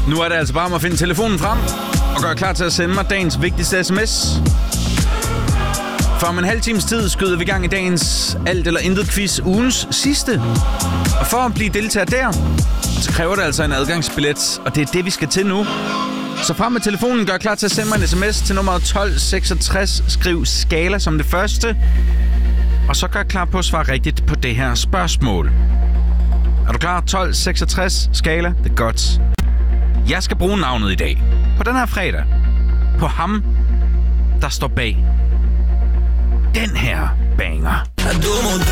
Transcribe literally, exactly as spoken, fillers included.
Nu er det altså bare om at finde telefonen frem og gøre klar til at sende mig dagens vigtigste sms. For om en halv times tid skyder vi i gang i dagens alt eller intet quiz, ugens sidste. Og for at blive deltager der, så kræver det altså en adgangsbillet, og det er det, vi skal til nu. Så frem med telefonen, gør klar til at sende mig en sms til nummer tolv seksogtres. Skriv skala som det første. Og så gør klar på at svare rigtigt på det her spørgsmål. Er du klar? tolv seksogtres skala. Det er godt. Jeg skal bruge navnet i dag. På den her fredag. På ham, der står bag den her banger.